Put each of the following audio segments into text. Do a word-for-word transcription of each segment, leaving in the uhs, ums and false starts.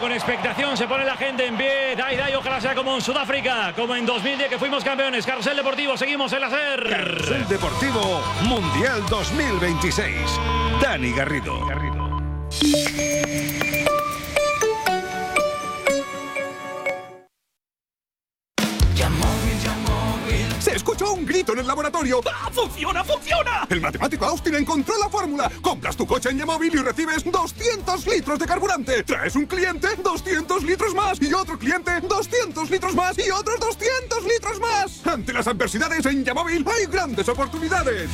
con expectación se pone la gente en pie. Dai, dai, ojalá sea como en Sudáfrica, como en dos mil diez que fuimos campeones. Carrusel Deportivo, seguimos en la SER. Carrusel Deportivo Mundial dos mil veintiséis. Dani Garrido. Garrido. Se escuchó un grito en el laboratorio. ¡Ah, funciona, funciona! El matemático Austin encontró la fórmula. Compras tu coche en Yamóvil y recibes doscientos litros de carburante. Traes un cliente, doscientos litros más. Y otro cliente, doscientos litros más. Y otros doscientos litros más. Ante las adversidades en Yamóvil hay grandes oportunidades.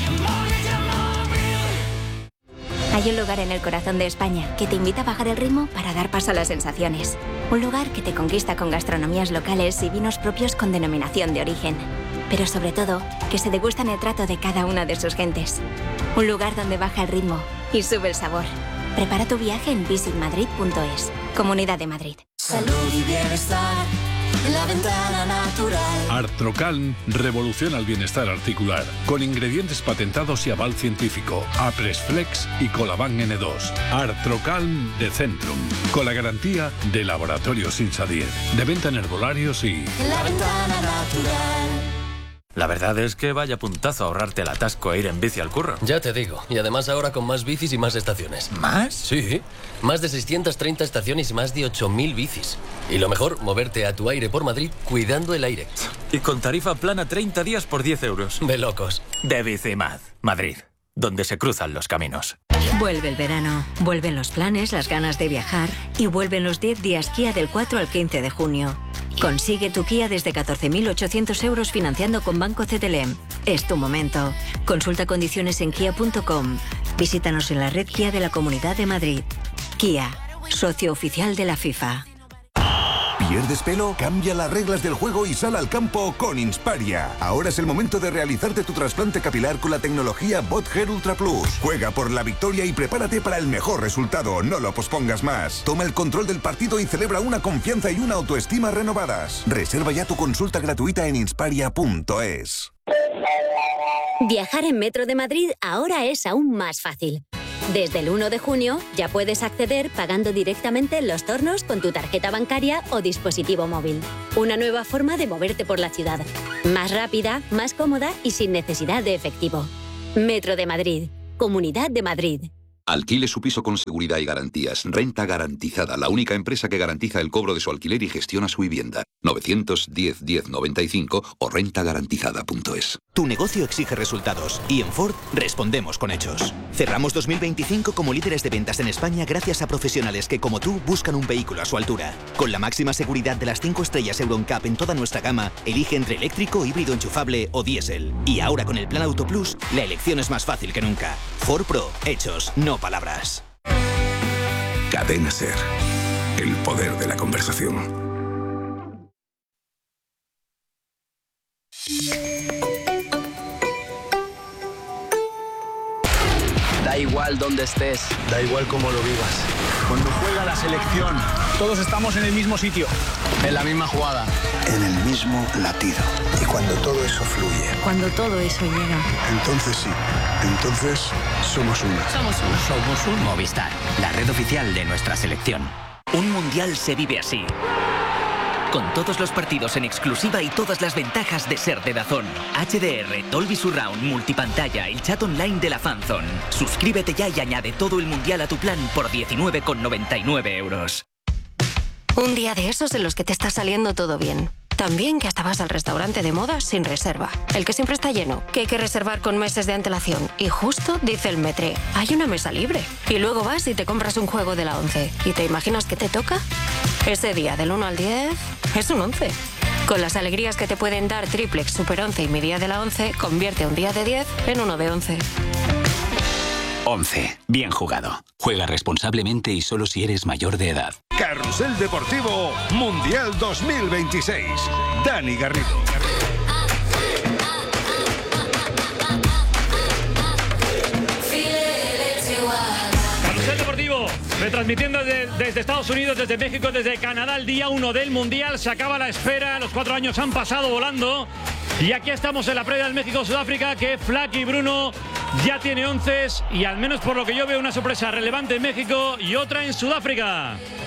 Hay un lugar en el corazón de España que te invita a bajar el ritmo para dar paso a las sensaciones. Un lugar que te conquista con gastronomías locales y vinos propios con denominación de origen. Pero sobre todo, que se degustan el trato de cada una de sus gentes. Un lugar donde baja el ritmo y sube el sabor. Prepara tu viaje en visit madrid punto es. Comunidad de Madrid. Salud y bienestar, la ventana natural. Artrocalm revoluciona el bienestar articular, con ingredientes patentados y aval científico. Apresflex y Colaban N dos. Artrocalm de Centrum, con la garantía de Laboratorios Insadir. De venta en herbolarios y... La ventana natural. La verdad es que vaya puntazo ahorrarte el atasco e ir en bici al curro. Ya te digo, y además ahora con más bicis y más estaciones. ¿Más? Sí, más de seiscientas treinta estaciones y más de ocho mil bicis. Y lo mejor, moverte a tu aire por Madrid cuidando el aire. Y con tarifa plana treinta días por diez euros. De locos. De Bicimad, Madrid, donde se cruzan los caminos. Vuelve el verano, vuelven los planes, las ganas de viajar y vuelven los diez días Kia del cuatro al quince de junio. Consigue tu Kia desde catorce mil ochocientos euros financiando con Banco C T L M. Es tu momento. Consulta condiciones en kia punto com. Visítanos en la red Kia de la Comunidad de Madrid. Kia, socio oficial de la FIFA. ¿Pierdes pelo? Cambia las reglas del juego y sal al campo con Insparia. Ahora es el momento de realizarte tu trasplante capilar con la tecnología BotHair Ultra Plus. Juega por la victoria y prepárate para el mejor resultado. No lo pospongas más. Toma el control del partido y celebra una confianza y una autoestima renovadas. Reserva ya tu consulta gratuita en insparia punto es. Viajar en Metro de Madrid ahora es aún más fácil. Desde el uno de junio ya puedes acceder pagando directamente en los tornos con tu tarjeta bancaria o dispositivo móvil. Una nueva forma de moverte por la ciudad. Más rápida, más cómoda y sin necesidad de efectivo. Metro de Madrid. Comunidad de Madrid. Alquile su piso con seguridad y garantías. Renta Garantizada, la única empresa que garantiza el cobro de su alquiler y gestiona su vivienda. novecientos diez diez noventa y cinco o renta garantizada punto es. Tu negocio exige resultados y en Ford respondemos con hechos. Cerramos dos mil veinticinco como líderes de ventas en España gracias a profesionales que como tú buscan un vehículo a su altura. Con la máxima seguridad de las cinco estrellas Euro N C A P en toda nuestra gama, elige entre eléctrico, híbrido enchufable o diésel. Y ahora con el Plan Auto Plus, la elección es más fácil que nunca. Ford Pro, hechos, no palabras. Cadena SER. El poder de la conversación. Da igual dónde estés, da igual cómo lo vivas. Cuando juega la selección, todos estamos en el mismo sitio, en la misma jugada, en el mismo latido. Y cuando todo eso fluye, cuando todo eso llega, entonces sí, entonces somos una. Somos uno. Somos un Movistar, la red oficial de nuestra selección. Un mundial se vive así. Con todos los partidos en exclusiva y todas las ventajas de ser de DAZN. H D R, Dolby Surround, multipantalla, el chat online de la Fanzone. Suscríbete ya y añade todo el mundial a tu plan por diecinueve con noventa y nueve euros. Un día de esos en los que te está saliendo todo bien. También que hasta vas al restaurante de moda sin reserva. El que siempre está lleno, que hay que reservar con meses de antelación. Y justo dice el metre, hay una mesa libre. Y luego vas y te compras un juego de la once. ¿Y te imaginas que te toca? Ese día del uno al diez es un once. Con las alegrías que te pueden dar Triplex, Super once y mi día de la once, convierte un día de diez en uno de once. once. Bien jugado. Juega responsablemente y solo si eres mayor de edad. Carrusel Deportivo Mundial dos mil veintiséis. Dani Garrido. Carrusel Deportivo, retransmitiendo desde, desde Estados Unidos, desde México, desde Canadá, el día uno del Mundial. Se acaba la espera, los cuatro años han pasado volando. Y aquí estamos en la previa del México-Sudáfrica, que Flaky Bruno ya tiene once y al menos por lo que yo veo una sorpresa relevante en México y otra en Sudáfrica.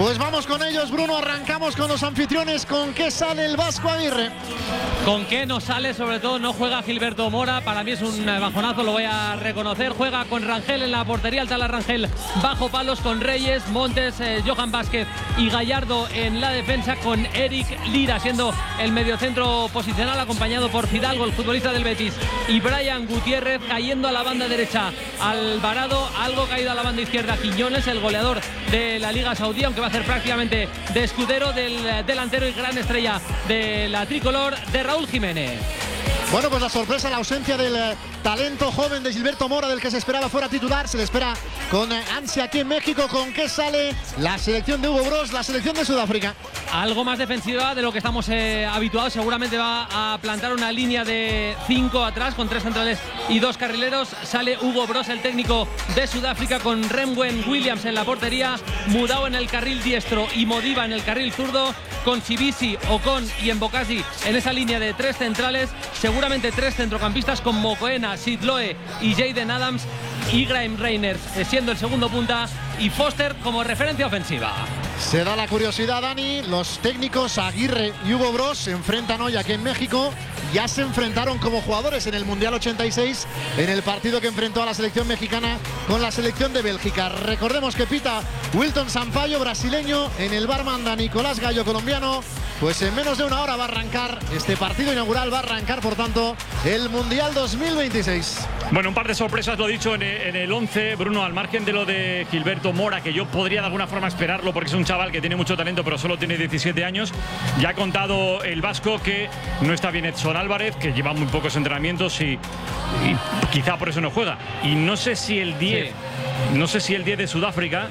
Pues vamos con ellos, Bruno. Arrancamos con los anfitriones. ¿Con qué sale el Vasco Aguirre? ¿Con qué no sale? Sobre todo no juega Gilberto Mora. Para mí es un bajonazo, lo voy a reconocer. Juega con Rangel en la portería, Altala Rangel bajo palos, con Reyes, Montes, eh, Johan Vázquez y Gallardo en la defensa, con Eric Lira siendo el mediocentro posicional, acompañado por Fidalgo, el futbolista del Betis, y Brian Gutiérrez cayendo a la banda derecha. Alvarado, algo caído a la banda izquierda, Quiñones, el goleador de la Liga Saudí, aunque va a hacer prácticamente de escudero del delantero y gran estrella de la tricolor, de Raúl Jiménez. Bueno, pues la sorpresa, la ausencia del eh, talento joven de Gilberto Mora, del que se esperaba fuera titular, se le espera con eh, ansia aquí en México. ¿Con qué sale la selección de Hugo Bros, la selección de Sudáfrica? Algo más defensiva de lo que estamos eh, habituados. Seguramente va a plantar una línea de cinco atrás, con tres centrales y dos carrileros. Sale Hugo Bros, el técnico de Sudáfrica, con Remwen Williams en la portería, Mudau en el carril diestro y Modiba en el carril zurdo, con Sibisi, Ocon y Mbokasi en esa línea de tres centrales. Seguramente tres centrocampistas, con Mokoena, Sidloe y Jaden Adams, y Graham Reyners siendo el segundo punta, y Foster como referencia ofensiva. Se da la curiosidad, Dani. Los técnicos Aguirre y Hugo Bros se enfrentan hoy aquí en México. Ya se enfrentaron como jugadores en el Mundial ochenta y seis, en el partido que enfrentó a la selección mexicana con la selección de Bélgica. Recordemos que pita Wilton Sampaio, brasileño. En el bar manda Nicolás Gallo, colombiano. Pues en menos de una hora va a arrancar este partido inaugural, va a arrancar, por tanto, el Mundial dos mil veintiséis. Bueno, un par de sorpresas, lo dicho, en el, en el once, Bruno, al margen de lo de Gilberto Mora, que yo podría de alguna forma esperarlo porque es un chaval que tiene mucho talento, pero solo tiene diecisiete años. Ya ha contado el vasco que no está bien Edson Álvarez, que lleva muy pocos entrenamientos y, y quizá por eso no juega. Y no sé si el diez, sí. no sé si el diez de Sudáfrica,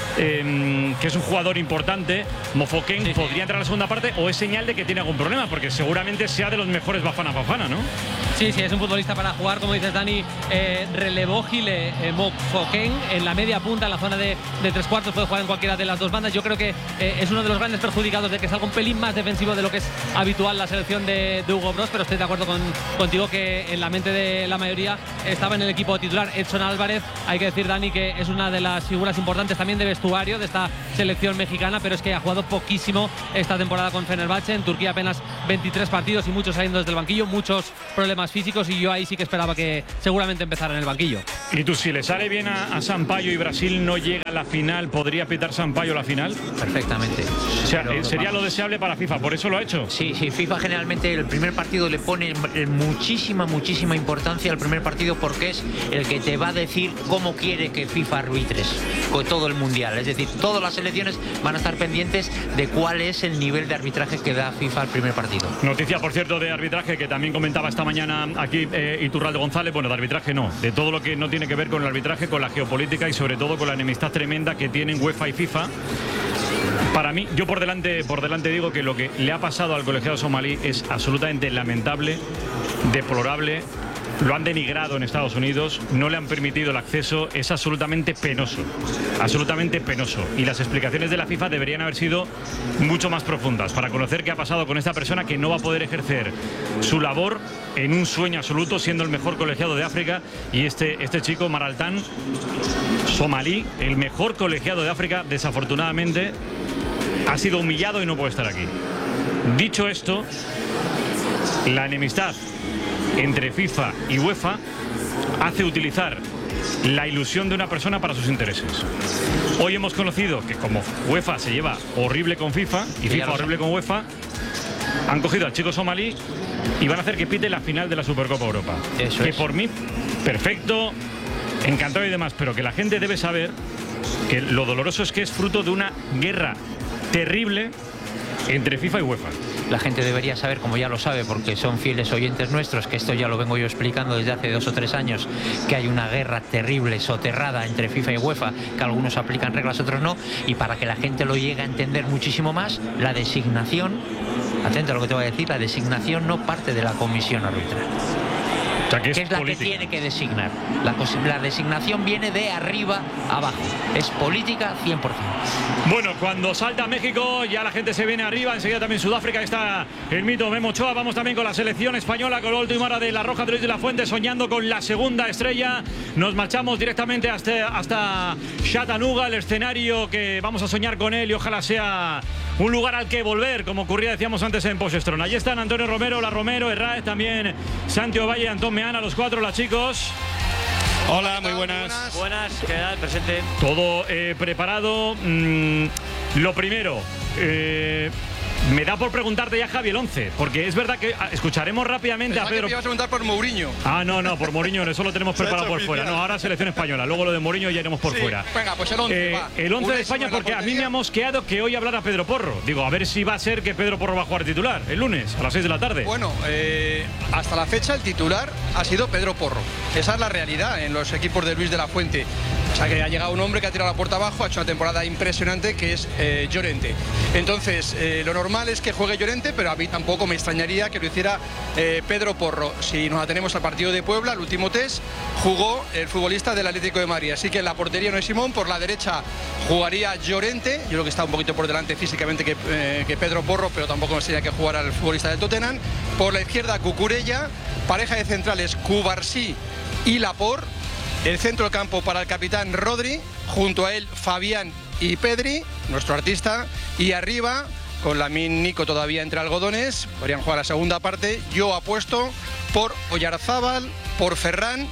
Eh, que es un jugador importante, Mofokeng, sí, podría sí. entrar a la segunda parte, o es señal de que tiene algún problema, porque seguramente sea de los mejores Bafana Bafana, ¿no? Sí, sí, es un futbolista para jugar, como dices, Dani. Eh, relevó Gile eh, Mofokeng en la media punta, en la zona de, de tres cuartos, puede jugar en cualquiera de las dos bandas. Yo creo que eh, es uno de los grandes perjudicados de que salga un pelín más defensivo de lo que es habitual la selección de, de Hugo Bros, pero estoy de acuerdo con, contigo que en la mente de la mayoría estaba en el equipo titular Edson Álvarez. Hay que decir, Dani, que es una de las figuras importantes también de vestuario de esta selección mexicana, pero es que ha jugado poquísimo esta temporada con Fenerbahce. En Turquía apenas veintitrés partidos y muchos saliendo desde el banquillo, muchos problemas físicos, y yo ahí sí que esperaba que seguramente empezara en el banquillo. Y tú, si le sale bien a, a Sampaio y Brasil no llega a la final, ¿podría pitar Sampaio la final? Perfectamente. O sea, pero, sería lo deseable para FIFA, ¿por eso lo ha hecho? Sí, sí, FIFA generalmente el primer partido le pone muchísima, muchísima importancia al primer partido, porque es el que te va a decir cómo quiere que FIFA arbitres con todo el mundial. Es decir, todas las selecciones van a estar pendientes de cuál es el nivel de arbitraje que da FIFA al primer partido. Noticia, por cierto, de arbitraje que también comentaba esta mañana aquí eh, Iturralde González. Bueno, de arbitraje no, de todo lo que no tiene que ver con el arbitraje, con la geopolítica y sobre todo con la enemistad tremenda que tienen UEFA y FIFA. Para mí, yo por delante, por delante digo que lo que le ha pasado al colegiado somalí es absolutamente lamentable, deplorable. Lo han denigrado en Estados Unidos, no le han permitido el acceso, es absolutamente penoso, absolutamente penoso. Y las explicaciones de la FIFA deberían haber sido mucho más profundas para conocer qué ha pasado con esta persona que no va a poder ejercer su labor en un sueño absoluto, siendo el mejor colegiado de África. Y este, este chico, Maraltán, somalí, el mejor colegiado de África, desafortunadamente ha sido humillado y no puede estar aquí. Dicho esto, la enemistad entre FIFA y UEFA hace utilizar la ilusión de una persona para sus intereses. Hoy hemos conocido que como UEFA se lleva horrible con FIFA y FIFA horrible con UEFA, han cogido al chico somalí y van a hacer que pite la final de la Supercopa Europa. Eso que es. Por mí, perfecto, encantado y demás, pero que la gente debe saber que lo doloroso es que es fruto de una guerra terrible entre FIFA y UEFA. La gente debería saber, como ya lo sabe, porque son fieles oyentes nuestros, que esto ya lo vengo yo explicando desde hace dos o tres años, que hay una guerra terrible, soterrada entre FIFA y UEFA, que algunos aplican reglas, otros no, y para que la gente lo llegue a entender muchísimo más, la designación, atento a lo que te voy a decir, la designación no parte de la comisión arbitral. sea, que, que es, es la política. que tiene que designar. La, la designación viene de arriba a abajo. Es política cien por cien. Bueno, cuando salta México, ya la gente se viene arriba. Enseguida también Sudáfrica, está el mito Memo Ochoa. Vamos también con la selección española, con la última hora de la Roja de Luis de la Fuente, soñando con la segunda estrella. Nos marchamos directamente hasta, hasta Chattanooga, el escenario que vamos a soñar con él y ojalá sea un lugar al que volver, como ocurría, decíamos antes, en Pochestrón. Allí están Antonio Romero, La Romero, Herráez, también Santi Ovalle y Antón Meana, los cuatro, los chicos. Hola, muy buenas. Buenas, ¿qué tal? Presente. Todo eh, preparado. Mm, lo primero, eh, me da por preguntarte ya, Javi, el once, porque es verdad que escucharemos rápidamente Pensaba a Pedro. que me ibas a preguntar por Mourinho. Ah, no, no, por Mourinho, eso lo tenemos preparado por fuera. No, ahora selección española, luego lo de Mourinho ya iremos por Sí, fuera. venga, pues el once, Eh, va. el once de Unésimo España, en la porque a mí portería. me ha mosqueado que hoy hablara Pedro Porro. Digo, a ver si va a ser que Pedro Porro va a jugar titular el lunes a las seis de la tarde. Bueno, eh, hasta la fecha el titular ha sido Pedro Porro. Esa es la realidad en los equipos de Luis de la Fuente. O sea que ha llegado un hombre que ha tirado la puerta abajo, ha hecho una temporada impresionante, que es eh, Llorente. Entonces, eh, lo normal es que juegue Llorente, pero a mí tampoco me extrañaría que lo hiciera eh, Pedro Porro. Si nos atenemos al partido de Puebla, el último test, jugó el futbolista del Atlético de Madrid. Así que en la portería no es Simón, por la derecha jugaría Llorente. Yo creo que está un poquito por delante físicamente que, eh, que Pedro Porro, pero tampoco me extrañaría que jugara el futbolista del Tottenham. Por la izquierda, Cucurella, pareja de centrales, Cubarsí y Laporte. El centro del campo para el capitán Rodri, junto a él Fabián y Pedri, nuestro artista, y arriba, con Lamine Nico todavía entre algodones, podrían jugar la segunda parte. Yo apuesto por Oyarzábal, por Ferran,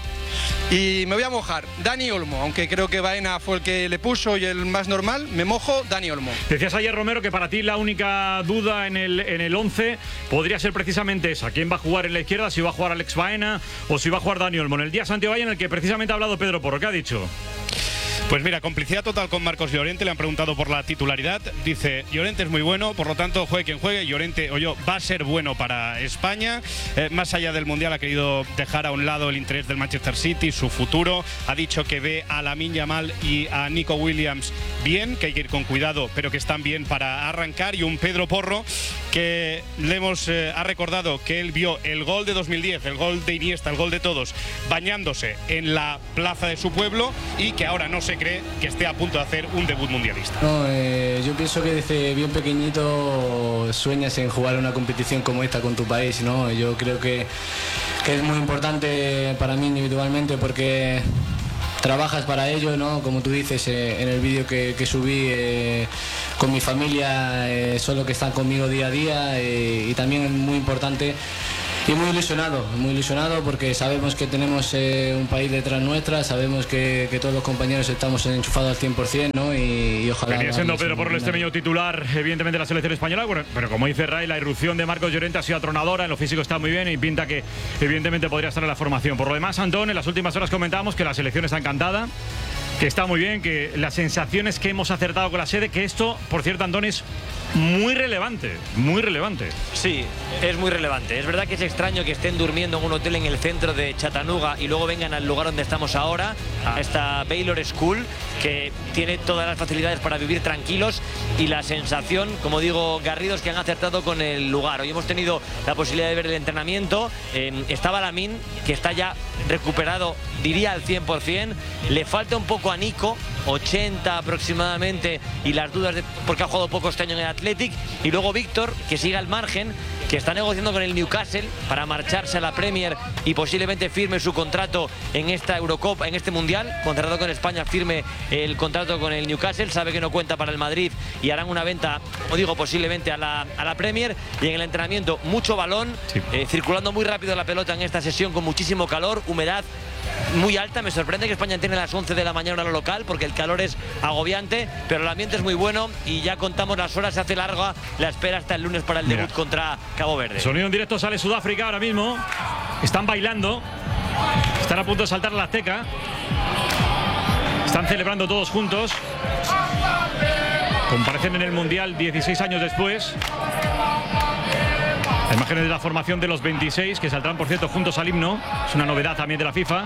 y me voy a mojar, Dani Olmo, aunque creo que Baena fue el que le puso y el más normal, me mojo Dani Olmo. Decías ayer, Romero, que para ti la única duda en el en el once podría ser precisamente esa. ¿Quién va a jugar en la izquierda? Si va a jugar Alex Baena o si va a jugar Dani Olmo. En el día Santi Ovalle, en el que precisamente ha hablado Pedro Porro. ¿Qué ha dicho? Pues mira, complicidad total con Marcos Llorente, le han preguntado por la titularidad, dice Llorente es muy bueno, por lo tanto juegue quien juegue, Llorente o yo va a ser bueno para España, eh, más allá del Mundial ha querido dejar a un lado el interés del Manchester City, su futuro, ha dicho que ve a Lamine Yamal y a Nico Williams bien, que hay que ir con cuidado, pero que están bien para arrancar, y un Pedro Porro que le hemos eh, ha recordado que él vio el gol de dos mil diez, el gol de Iniesta, el gol de todos, bañándose en la plaza de su pueblo y que ahora no se cree que esté a punto de hacer un debut mundialista. No, eh, yo pienso que desde bien pequeñito sueñas en jugar una competición como esta con tu país, ¿no? Yo creo que, que es muy importante para mí individualmente porque trabajas para ello, ¿no? Como tú dices eh, en el vídeo que, que subí eh, con mi familia, eh, son los que están conmigo día a día eh, y también es muy importante. Y muy ilusionado, muy ilusionado porque sabemos que tenemos eh, un país detrás nuestra, sabemos que, que todos los compañeros estamos enchufados al cien por cien, ¿no? Y, y ojalá... Venía siendo Pedro Porro el extremeño titular, evidentemente, de la selección española, bueno, pero como dice Ray, la irrupción de Marcos Llorente ha sido atronadora, en lo físico está muy bien y pinta que evidentemente podría estar en la formación. Por lo demás, Antón, en las últimas horas comentábamos que la selección está encantada, que está muy bien, que las sensaciones que hemos acertado con la sede, que esto, por cierto, Antón, es muy relevante, muy relevante. Sí, es muy relevante. Es verdad que es extraño que estén durmiendo en un hotel en el centro de Chattanooga y luego vengan al lugar donde estamos ahora, a esta Baylor School, que tiene todas las facilidades para vivir tranquilos, y la sensación, como digo, Garrido, es que han acertado con el lugar. Hoy hemos tenido la posibilidad de ver el entrenamiento. Eh, estaba Lamine, que está ya recuperado, diría al cien por cien. Le falta un poco a Nico, ochenta aproximadamente, y las dudas de porque ha jugado poco este año en el Athletic. Y luego Víctor, que sigue al margen, que está negociando con el Newcastle para marcharse a la Premier y posiblemente firme su contrato en esta Eurocopa, en este Mundial. Contratado con España, firme el contrato con el Newcastle. Sabe que no cuenta para el Madrid y harán una venta, o digo, posiblemente a la, a la Premier. Y en el entrenamiento, mucho balón, sí. eh, circulando muy rápido la pelota en esta sesión, con muchísimo calor, humedad muy alta. Me sorprende que España tiene a las once de la mañana hora local, porque el calor es agobiante, pero el ambiente es muy bueno y ya contamos las horas, se hace larga la espera hasta el lunes para el debut. Mira, contra Cabo Verde. Sonido en directo, sale Sudáfrica ahora mismo, están bailando, están a punto de saltar la Azteca, están celebrando todos juntos, comparecen en el Mundial dieciséis años después. Las imágenes de la formación de los veintiséis, que saldrán, por cierto, juntos al himno. Es una novedad también de la FIFA.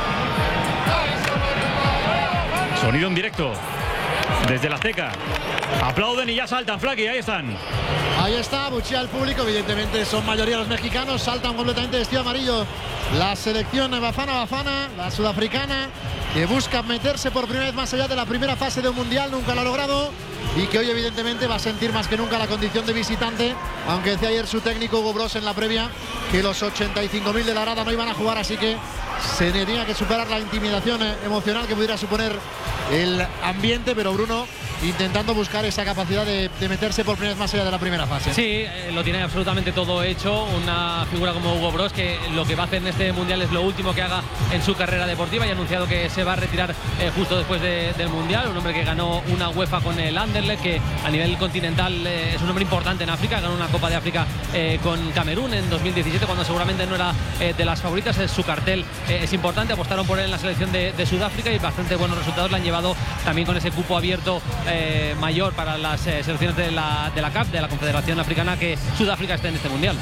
Sonido en directo desde la Azteca. Aplauden y ya saltan, Flaky, ahí están. Ahí está, buchea el público, evidentemente son mayoría los mexicanos, saltan completamente vestido amarillo. La selección Bafana Bafana, la sudafricana, que busca meterse por primera vez más allá de la primera fase de un mundial, nunca lo ha logrado. Y que hoy evidentemente va a sentir más que nunca la condición de visitante, aunque decía ayer su técnico Hugo Broos en la previa que los ochenta y cinco mil de la grada no iban a jugar, así que se tenía que superar la intimidación emocional que pudiera suponer el ambiente, pero Bruno intentando buscar esa capacidad de, de meterse por primera vez más allá de la primera fase. Sí, eh, lo tiene absolutamente todo hecho. Una figura como Hugo Broos, que lo que va a hacer en este mundial es lo último que haga en su carrera deportiva, y ha anunciado que se va a retirar eh, justo después de, del mundial. Un hombre que ganó una UEFA con el Anderlecht, que a nivel continental eh, es un hombre importante en África. Ganó una Copa de África eh, con Camerún en dos mil diecisiete, cuando seguramente no era eh, de las favoritas. Es su cartel eh, es importante. Apostaron por él en la selección de, de Sudáfrica y bastante buenos resultados le han llevado también con ese cupo abierto Eh, mayor para las eh, selecciones de la, de la C A F, de la Confederación Africana, que Sudáfrica esté en este mundial.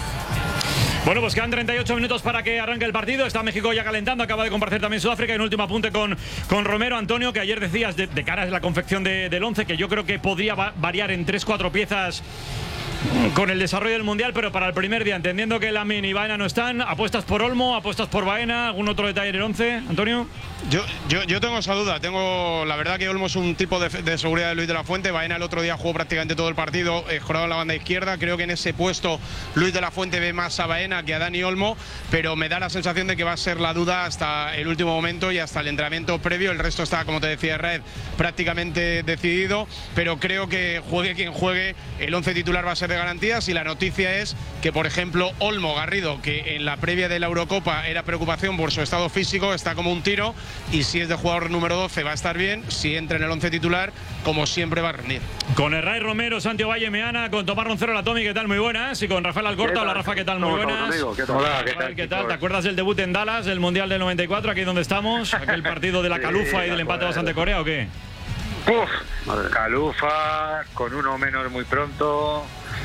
Bueno, pues quedan treinta y ocho minutos para que arranque el partido. Está México ya calentando, acaba de comparecer también Sudáfrica. Y un último apunte con, con Romero. Antonio, que ayer decías de, de cara a la confección de, del once, que yo creo que podría va variar en tres cuatro piezas con el desarrollo del mundial, pero para el primer día, entendiendo que Lamin y Baena no están, ¿apuestas por Olmo, apuestas por Baena? ¿Algún otro detalle en el once, Antonio? Yo, yo, yo tengo esa duda. Tengo, la verdad que Olmo es un tipo de, de seguridad de Luis de la Fuente. Baena el otro día jugó prácticamente todo el partido, eh, jugaba en la banda izquierda. Creo que en ese puesto Luis de la Fuente ve más a Baena que a Dani Olmo, pero me da la sensación de que va a ser la duda hasta el último momento y hasta el entrenamiento previo. El resto está, como te decía Raed, prácticamente decidido, pero creo que juegue quien juegue, el once titular va a ser de garantías. Y la noticia es que, por ejemplo, Olmo Garrido, que en la previa de la Eurocopa era preocupación por su estado físico, está como un tiro, y si es de jugador número doce va a estar bien. Si entra en el once titular, como siempre, va a rendir. Con Herray Romero, Santiago Valle Meana, con Tomás Roncero, la Tomi, ¿qué tal? Muy buenas. Y con Rafael Alcorta. Hola, Rafa, ¿qué tal? Muy buenas. ¿Qué tal? Hola, ¿qué tal? ¿Qué tal? ¿Te acuerdas del debut en Dallas, del Mundial del noventa y cuatro, aquí donde estamos? Aquel partido de la Calufa sí, y del empate bastante Corea, ¿o qué? Uf, Calufa, con uno menos muy pronto,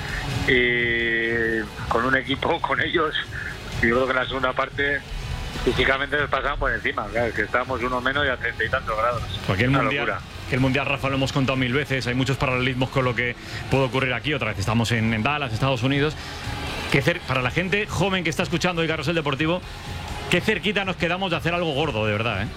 y con un equipo, con ellos, yo creo que en la segunda parte físicamente nos pasaban por encima, claro, que estábamos uno menos y a treinta y tantos grados. Porque el mundial, que el mundial, Rafa, lo hemos contado mil veces, hay muchos paralelismos con lo que puede ocurrir aquí. Otra vez estamos en, en Dallas, Estados Unidos. Que cer para la gente joven que está escuchando el Carrusel Deportivo, qué cerquita nos quedamos de hacer algo gordo, de verdad, ¿eh?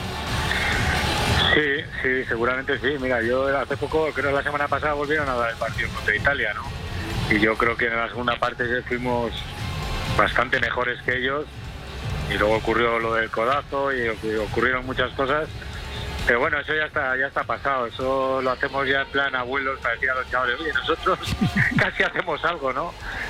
Sí, sí, seguramente sí. Mira, yo hace poco, creo que la semana pasada volvieron a dar el partido contra Italia, ¿no? Y yo creo que en la segunda parte fuimos bastante mejores que ellos. Y luego ocurrió lo del codazo y ocurrieron muchas cosas. Pero bueno, eso ya está ya está pasado. Eso lo hacemos ya en plan abuelos para decir a los chavales, oye, nosotros casi hacemos algo, ¿no?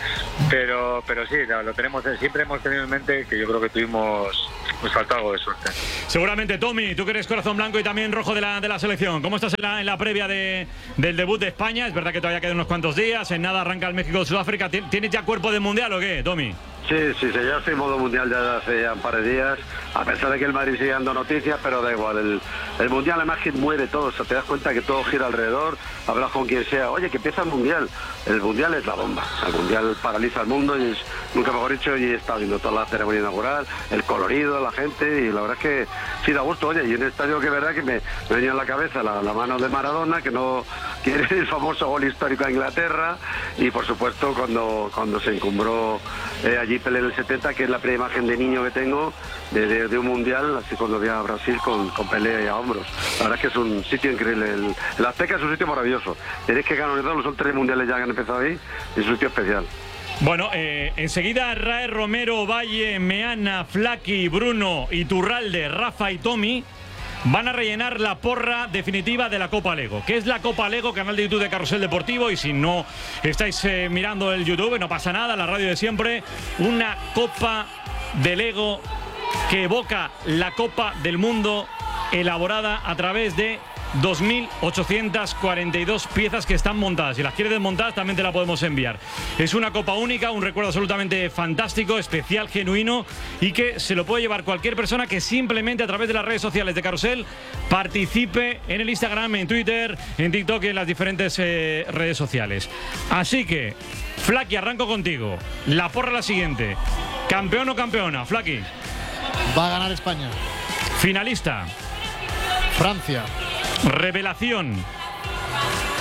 Pero pero sí, lo tenemos, siempre hemos tenido en mente que yo creo que tuvimos, nos faltó algo de suerte. Seguramente. Tommy, tú que eres corazón blanco y también rojo de la, de la selección, ¿cómo estás en la, en la previa de, del debut de España? Es verdad que todavía quedan unos cuantos días, en nada arranca el México-Sudáfrica. ¿Tienes ya cuerpo de mundial o qué, Tommy? Sí, sí, sí, ya estoy en modo mundial ya hace ya un par de días, a pesar de que el Madrid sigue dando noticias, pero da igual, el, el mundial además que mueve todo, o sea, te das cuenta que todo gira alrededor, hablas con quien sea, oye, que empieza el mundial, el mundial es la bomba, el mundial paraliza el mundo, y es, nunca mejor dicho, y he estado viendo toda la ceremonia inaugural, el colorido, la gente, y la verdad es que sí da gusto, oye, y en el estadio que es verdad que me, me venía en la cabeza la, la mano de Maradona, que no quiere el famoso gol histórico a Inglaterra, y por supuesto cuando, cuando se encumbró eh, allí Pelé en el setenta, que es la primera imagen de niño que tengo de, de, de un mundial, así cuando vi a Brasil con, con Pelé a hombros. La verdad es que es un sitio increíble, el, el Azteca es un sitio maravilloso, tenéis que canonizarlo, son tres mundiales ya que han empezado ahí, es un sitio especial. Bueno, eh, enseguida Rae, Romero, Valle, Meana, Flaky, Bruno, Iturralde, Rafa y Tommy van a rellenar la porra definitiva de la Copa Lego. ¿Qué es la Copa Lego? Canal de YouTube de Carrusel Deportivo. Y si no estáis eh, mirando el YouTube, no pasa nada, la radio de siempre. Una Copa de Lego que evoca la Copa del Mundo, elaborada a través de dos mil ochocientas cuarenta y dos piezas que están montadas. Si las quieres desmontar, también te la podemos enviar. Es una copa única, un recuerdo absolutamente fantástico, especial, genuino, y que se lo puede llevar cualquier persona que simplemente a través de las redes sociales de Carrusel participe en el Instagram, en Twitter, en TikTok y en las diferentes eh, redes sociales. Así que, Flaky, arranco contigo. La porra la siguiente. ¿Campeón o campeona, Flaky? Va a ganar España. Finalista. Francia. Revelación.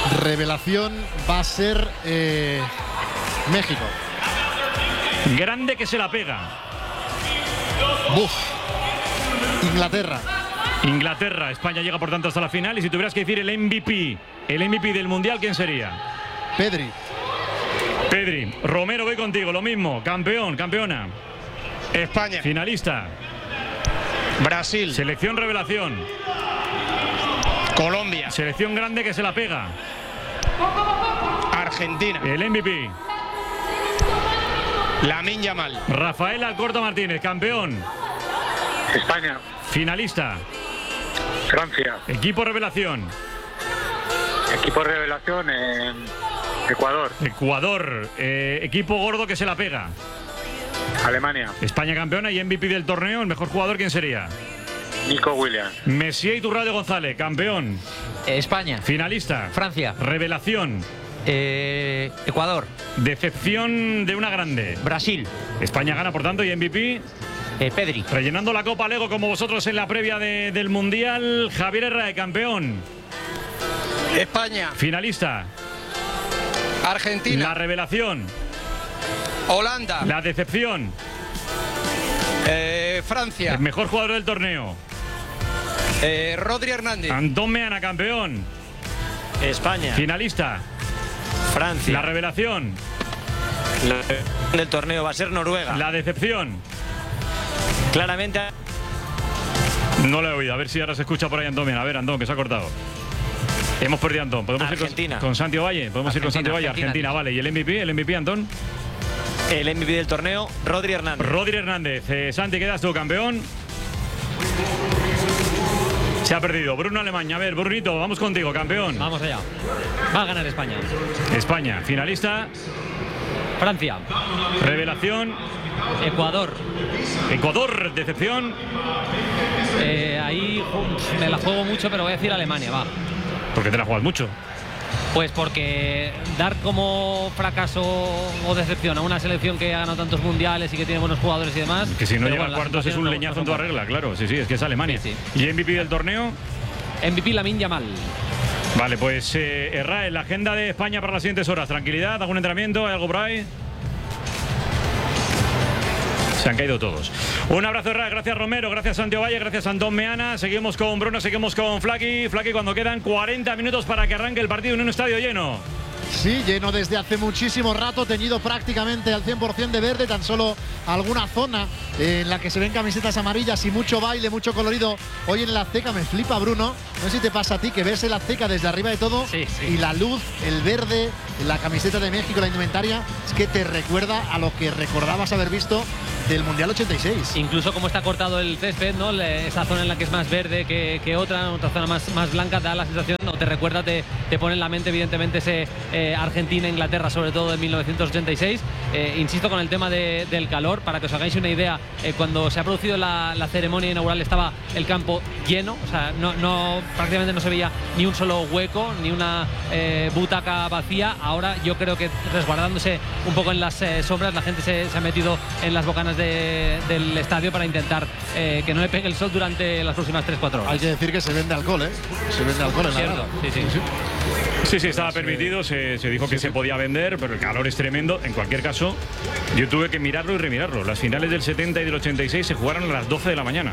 Revelación va a ser eh, México. Grande que se la pega. Buf. Inglaterra. Inglaterra. España llega por tanto hasta la final. Y si tuvieras que decir el M V P, el M V P del Mundial, ¿quién sería? Pedri. Pedri. Romero, voy contigo. Lo mismo. Campeón, campeona. España. Finalista. Brasil. Selección revelación. Colombia. Selección grande que se la pega. Argentina. El M V P. Lamine Yamal. Rafael Alcorta Martínez, campeón. España. Finalista. Francia. Equipo revelación. Equipo revelación en Ecuador. Ecuador. Eh, equipo gordo que se la pega. Alemania. España campeona y M V P del torneo. ¿El mejor jugador quién sería? Nico Williams. Messier Iturralde González, campeón. Eh, España. Finalista. Francia. Revelación. Eh, Ecuador. Decepción de una grande. Brasil. España gana, por tanto, y M V P. Eh, Pedri. Rellenando la Copa Lego como vosotros en la previa de, del Mundial. Javier Herrera, campeón. España. Finalista. Argentina. La revelación. Holanda. La decepción. Eh, Francia. El mejor jugador del torneo. Eh, Rodri Hernández. Antón Meana, campeón. España. Finalista. Francia. La revelación. La del torneo va a ser Noruega. La decepción. Claramente. No lo he oído. A ver si ahora se escucha por ahí Antón Meana. A ver, Antón, que se ha cortado. Hemos perdido a Antón. ¿Podemos Argentina. ir con, con Santi Valle? ¿Podemos Argentina, ir con Santi Valle? Argentina, Argentina, vale. ¿Y el M V P? ¿El M V P, Antón? El M V P del torneo, Rodri Hernández. Rodri Hernández. Eh, Santi, quedas tú, campeón. Se ha perdido. Bruno Alemania. A ver, Brunito, vamos contigo, campeón. Vamos allá. Va a ganar España. España. Finalista. Francia. Revelación. Ecuador. Ecuador. Decepción. Eh, ahí uf, me la juego mucho, pero voy a decir Alemania, va. ¿Por qué te la juegas mucho? Pues porque dar como fracaso o decepción a una selección que ha ganado tantos mundiales y que tiene buenos jugadores y demás. Que si no pero llega bueno, a cuartos es un leñazo en toda regla, claro. Sí, sí, es que es Alemania. Sí, sí. ¿Y M V P del torneo? M V P Lamine Yamal. Vale, pues eh, Herrera, en la agenda de España para las siguientes horas. Tranquilidad, algún entrenamiento, ¿hay algo por ahí? Se han caído todos. Un abrazo, Herrera. Gracias, Romero. Gracias, Santiago Valle. Gracias, Antón Meana. Seguimos con Bruno, seguimos con Flaky. Flaky, cuando quedan cuarenta minutos para que arranque el partido en un estadio lleno. Sí, lleno desde hace muchísimo rato, teñido prácticamente al cien por cien de verde, tan solo alguna zona en la que se ven camisetas amarillas y mucho baile, mucho colorido. Hoy en el Azteca me flipa, Bruno, no sé si te pasa a ti, que ves el Azteca desde arriba de todo, sí, sí. Y la luz, el verde, la camiseta de México, la indumentaria, es que te recuerda a lo que recordabas haber visto del Mundial ochenta y seis. Incluso como está cortado el césped, ¿no? Esa zona en la que es más verde que, que otra, otra zona más, más blanca, da la sensación, o te recuerda, te, te pone en la mente evidentemente ese eh, Argentina-Inglaterra, sobre todo de mil novecientos ochenta y seis. Eh, insisto con el tema de, del calor, para que os hagáis una idea, eh, cuando se ha producido la, la ceremonia inaugural estaba el campo lleno, o sea, no, no, prácticamente no se veía ni un solo hueco, ni una eh, butaca vacía. Ahora yo creo que resguardándose un poco en las eh, sombras, la gente se, se ha metido en las bocanas de, del estadio para intentar eh, que no le pegue el sol durante las próximas tres cuatro horas. Hay que decir que se vende alcohol, ¿eh? Se vende alcohol en la grada. Sí, sí, sí. Sí, sí, estaba permitido, se, se dijo que se podía vender, pero el calor es tremendo. En cualquier caso, yo tuve que mirarlo y remirarlo. Las finales del setenta y del ochenta y seis se jugaron a las doce de la mañana.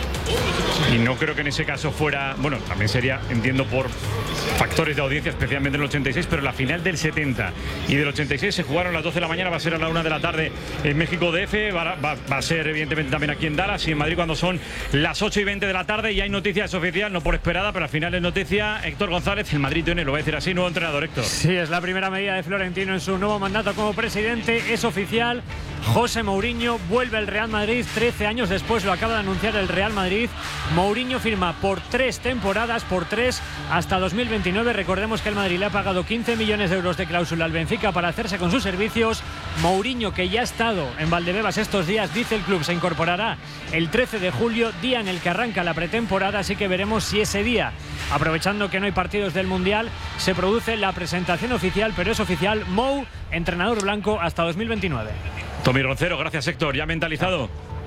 Y no creo que en ese caso fuera, bueno, también sería, entiendo, por factores de audiencia, especialmente en el ochenta y seis, pero la final del setenta y del ochenta y seis se jugaron a las doce de la mañana, va a ser a la una de la tarde en México D F, va, va, va a ser evidentemente también aquí en Dallas y en Madrid cuando son las ocho y veinte de la tarde, y hay noticias oficial, no por esperada, pero al final es noticia. Héctor González, el Madrid tiene, lo voy a decir así, nuevo entrenador. Héctor. Sí, es la primera medida de Florentino en su nuevo mandato como presidente, es oficial. José Mourinho vuelve al Real Madrid trece años después, lo acaba de anunciar el Real Madrid. Mourinho firma por tres temporadas, por tres hasta dos mil veintinueve. Recordemos que el Madrid le ha pagado quince millones de euros de cláusula al Benfica para hacerse con sus servicios. Mourinho, que ya ha estado en Valdebebas estos días, dice el club, se incorporará el trece de julio, día en el que arranca la pretemporada, así que veremos si ese día, aprovechando que no hay partidos del Mundial, se produce la presentación oficial, pero es oficial, Mou, entrenador blanco hasta dos mil veintinueve. Tommy Roncero, gracias Héctor, ¿ya mentalizado?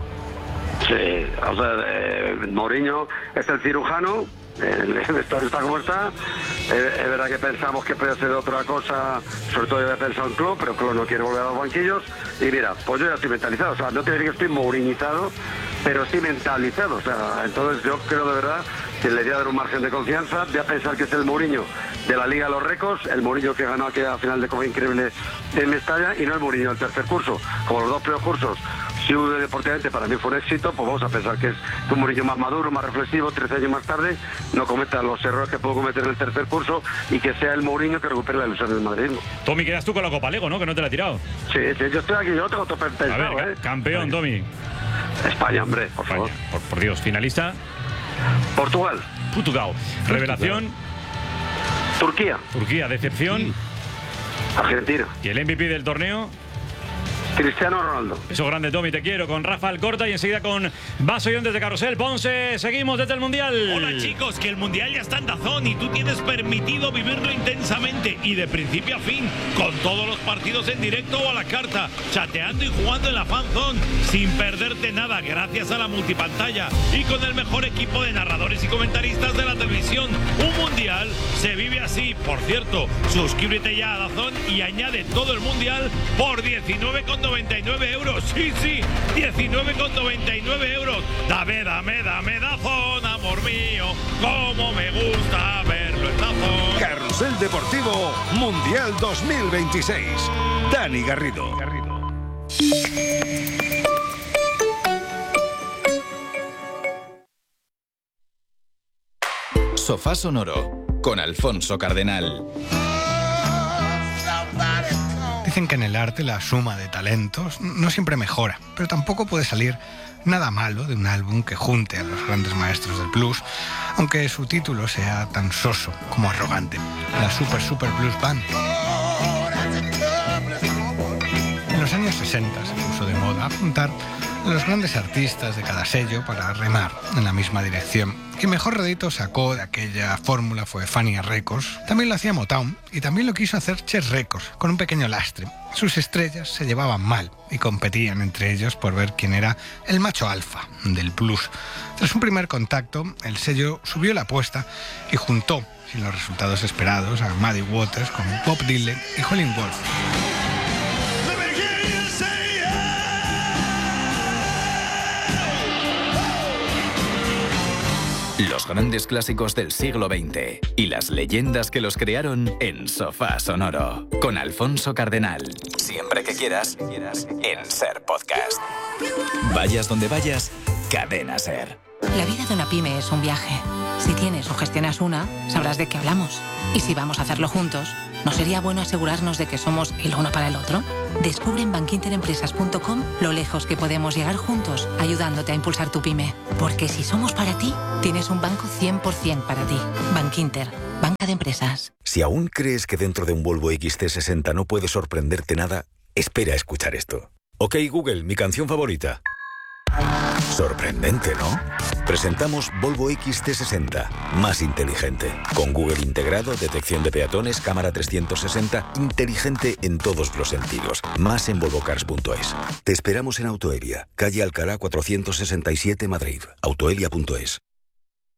Sí, o sea, eh, Mourinho es el cirujano, eh, está, está como está, Eh, es verdad que pensamos que puede ser otra cosa, sobre todo yo he pensado en Klopp, pero Klopp no quiere volver a los banquillos. Y mira, pues yo ya estoy mentalizado, o sea, no te digo que estoy mouriñizado, pero estoy mentalizado, o sea, entonces yo creo de verdad que le voy a dar un margen de confianza, voy a pensar que es el Mourinho de la Liga de los Récords, el Mourinho que ganó aquella final de Copa Increíble en Mestalla, y no el Mourinho del tercer curso. Como los dos primeros cursos, si hubo deportivamente para mí fue un éxito, pues vamos a pensar que es un Mourinho más maduro, más reflexivo, trece años más tarde, no cometa los errores que puedo cometer en el tercer curso, y que sea el Mourinho que recupere la ilusión del madridismo. Tommy, quedas tú con la Copa Lego, ¿no? Que no te la he tirado. Sí, sí, yo estoy aquí, yo tengo todo pensado, A ver, ¿eh? campeón, Tommy. España, hombre, por España. favor. Por, por Dios, finalista. Portugal. Portugal. Revelación. Turquía. Turquía, decepción. Argentina. Y el M V P del torneo. Cristiano Ronaldo. Eso grande, Tommy, te quiero. Con Rafa Alcorta y enseguida con Vasoyón desde Carrusel. Ponce, seguimos desde el Mundial. Hola chicos, que el Mundial ya está en DAZN y tú tienes permitido vivirlo intensamente y de principio a fin, con todos los partidos en directo o a la carta, chateando y jugando en la Fan Zone, sin perderte nada, gracias a la multipantalla y con el mejor equipo de narradores y comentaristas de la televisión. Un Mundial se vive así. Por cierto, suscríbete ya a DAZN y añade todo el Mundial por diecinueve con noventa y nueve euros. Sí, sí, diecinueve con noventa y nueve euros. Dame, dame, dame DAZN, amor mío, como me gusta verlo en DAZN. Carrusel Deportivo Mundial dos mil veintiséis. Dani Garrido. Sofá Sonoro con Alfonso Cardenal. Dicen que en el arte la suma de talentos no siempre mejora, pero tampoco puede salir nada malo de un álbum que junte a los grandes maestros del blues, aunque su título sea tan soso como arrogante, la Super Super Blues Band. En los años sesenta se puso de moda juntar a los grandes artistas de cada sello para remar en la misma dirección. Quien mejor rédito sacó de aquella fórmula fue Fania Records. También lo hacía Motown y también lo quiso hacer Chess Records, con un pequeño lastre. Sus estrellas se llevaban mal y competían entre ellos por ver quién era el macho alfa del blues. Tras un primer contacto, el sello subió la apuesta y juntó, sin los resultados esperados, a Muddy Waters con Bob Dylan y Howlin' Wolf. Los grandes clásicos del siglo veinte y las leyendas que los crearon en Sofá Sonoro con Alfonso Cardenal. Siempre que quieras, en Ser Podcast. Vayas donde vayas, Cadena Ser. La vida de una pyme es un viaje. Si tienes o gestionas una, sabrás de qué hablamos. Y si vamos a hacerlo juntos, ¿no sería bueno asegurarnos de que somos el uno para el otro? Descubre en bankinterempresas punto com lo lejos que podemos llegar juntos, ayudándote a impulsar tu pyme. Porque si somos para ti, tienes un banco cien por ciento para ti. Bankinter, banca de empresas. Si aún crees que dentro de un Volvo X C sesenta no puede sorprenderte nada, espera a escuchar esto. Ok, Google, mi canción favorita. Sorprendente, ¿no? Presentamos Volvo X C sesenta, más inteligente. Con Google integrado, detección de peatones, cámara trescientos sesenta, inteligente en todos los sentidos. Más en volvo cars punto es. Te esperamos en Autoelia, calle Alcalá cuatrocientos sesenta y siete, Madrid. Autoelia punto es.